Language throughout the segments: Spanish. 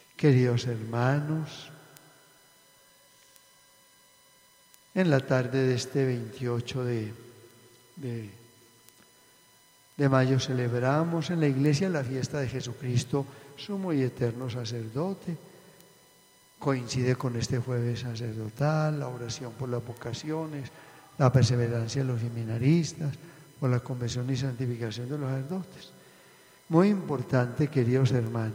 Queridos hermanos, en la tarde de este 28 de mayo celebramos en la iglesia la fiesta de Jesucristo, sumo y eterno sacerdote. Coincide con este jueves sacerdotal, la oración por las vocaciones, la perseverancia de los seminaristas, por la conversión y santificación de los sacerdotes. Muy importante, queridos hermanos.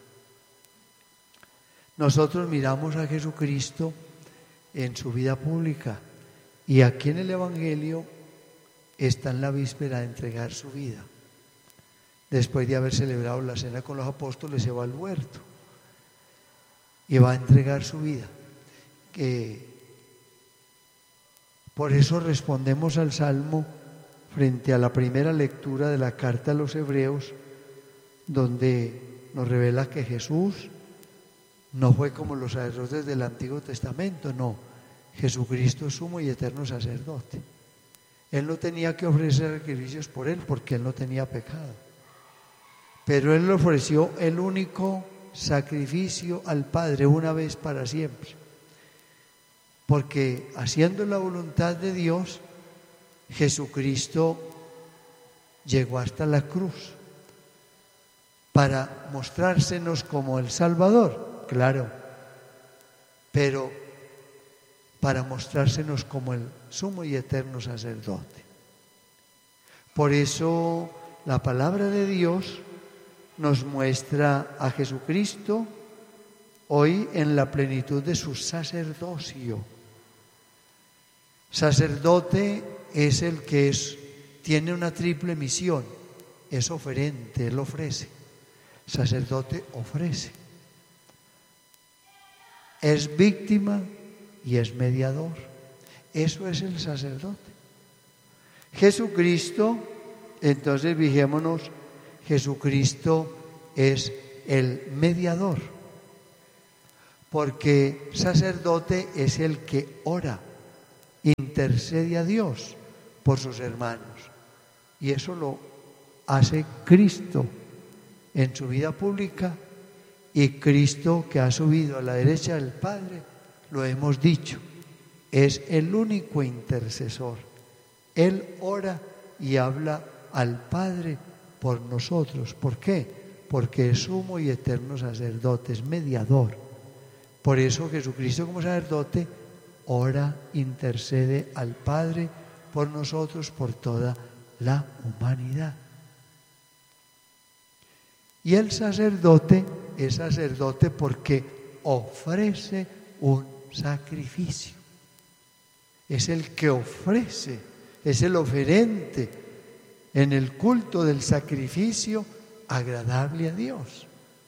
Nosotros miramos a Jesucristo en su vida pública y aquí en el Evangelio está en la víspera de entregar su vida. Después de haber celebrado la cena con los apóstoles, se va al huerto y va a entregar su vida. Por eso respondemos al Salmo frente a la primera lectura de la carta a los Hebreos, donde nos revela que Jesús no fue como los sacerdotes del Antiguo Testamento, no. Jesucristo es sumo y eterno sacerdote. Él no tenía que ofrecer sacrificios por él porque él no tenía pecado. Pero él le ofreció el único sacrificio al Padre una vez para siempre. Porque haciendo la voluntad de Dios, Jesucristo llegó hasta la cruz para mostrársenos como el Salvador. Claro, pero para mostrársenos como el sumo y eterno sacerdote. Por eso la palabra de Dios nos muestra a Jesucristo hoy en la plenitud de su sacerdocio. Sacerdote es el que tiene una triple misión, es oferente, él ofrece. Sacerdote ofrece. Es víctima y es mediador. Eso es el sacerdote. Jesucristo, entonces fijémonos, Jesucristo es el mediador. Porque sacerdote es el que ora, intercede a Dios por sus hermanos. Y eso lo hace Cristo en su vida pública. Y Cristo, que ha subido a la derecha del Padre, lo hemos dicho, es el único intercesor. Él ora y habla al Padre por nosotros. ¿Por qué? Porque es sumo y eterno sacerdote, es mediador. Por eso Jesucristo como sacerdote ora, intercede al Padre por nosotros, por toda la humanidad. Y el sacerdote es sacerdote porque ofrece un sacrificio. Es el que ofrece, es el oferente en el culto del sacrificio agradable a Dios.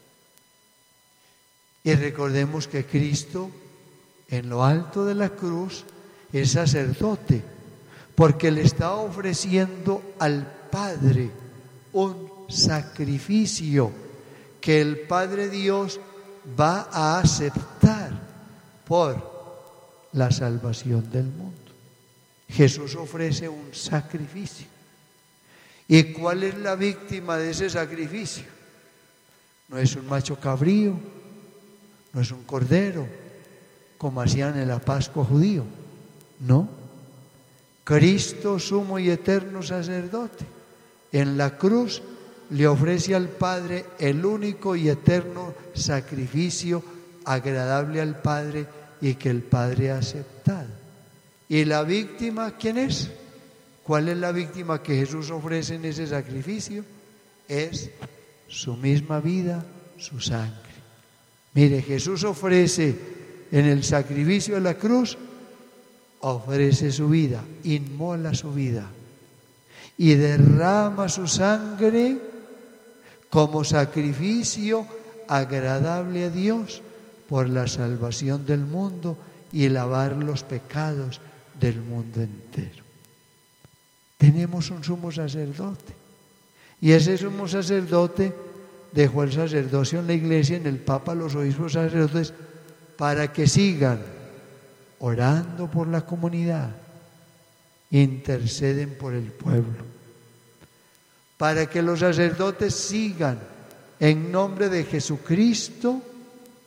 Y recordemos que Cristo en lo alto de la cruz es sacerdote porque le está ofreciendo al Padre un sacrificio que el Padre Dios va a aceptar por la salvación del mundo. Jesús ofrece un sacrificio. ¿Y cuál es la víctima de ese sacrificio? No es un macho cabrío, no es un cordero, como hacían en la Pascua judío, no. Cristo, sumo y eterno sacerdote, en la cruz le ofrece al Padre el único y eterno sacrificio agradable al Padre y que el Padre ha aceptado. ¿Y la víctima quién es? ¿Cuál es la víctima que Jesús ofrece en ese sacrificio? Es su misma vida, su sangre. Mire, Jesús ofrece en el sacrificio de la cruz, ofrece su vida, inmola su vida y derrama su sangre como sacrificio agradable a Dios por la salvación del mundo y lavar los pecados del mundo entero. Tenemos un sumo sacerdote y ese sumo sacerdote dejó el sacerdocio en la iglesia, en el Papa, los obispos sacerdotes, para que sigan orando por la comunidad, interceden por el pueblo, para que los sacerdotes sigan en nombre de Jesucristo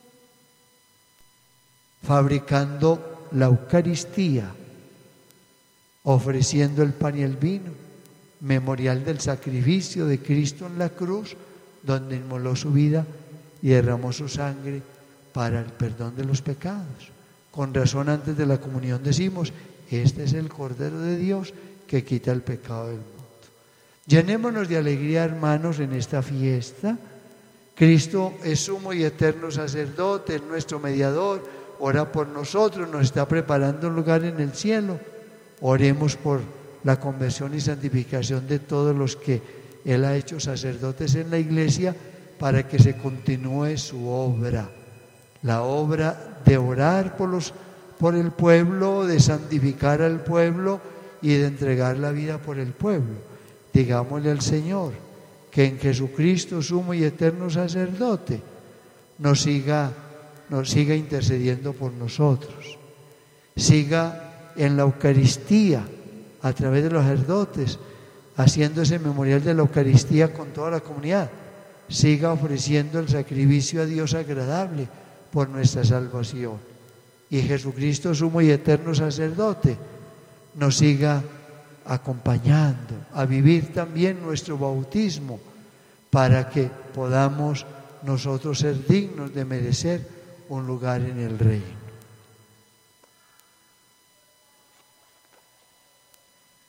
fabricando la Eucaristía, ofreciendo el pan y el vino, memorial del sacrificio de Cristo en la cruz, donde inmoló su vida y derramó su sangre para el perdón de los pecados. Con razón, antes de la comunión decimos: este es el Cordero de Dios que quita el pecado del mundo. Llenémonos de alegría, hermanos, en esta fiesta. Cristo es sumo y eterno sacerdote, es nuestro mediador, ora por nosotros, nos está preparando un lugar en el cielo. Oremos por la conversión y santificación de todos los que Él ha hecho sacerdotes en la iglesia, para que se continúe su obra, la obra de orar por el pueblo, de santificar al pueblo y de entregar la vida por el pueblo. Digámosle al Señor que en Jesucristo, sumo y eterno sacerdote, nos siga intercediendo por nosotros, siga en la Eucaristía, a través de los sacerdotes, haciendo ese memorial de la Eucaristía con toda la comunidad, siga ofreciendo el sacrificio a Dios agradable por nuestra salvación. Y Jesucristo, sumo y eterno sacerdote, nos siga acompañando a vivir también nuestro bautismo, para que podamos nosotros ser dignos de merecer un lugar en el reino.